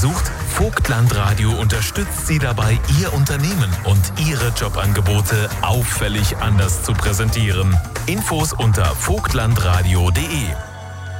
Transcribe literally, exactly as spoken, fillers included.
gesucht? Vogtland Radio unterstützt Sie dabei, Ihr Unternehmen und Ihre Jobangebote auffällig anders zu präsentieren. Infos unter vogtlandradio punkt de.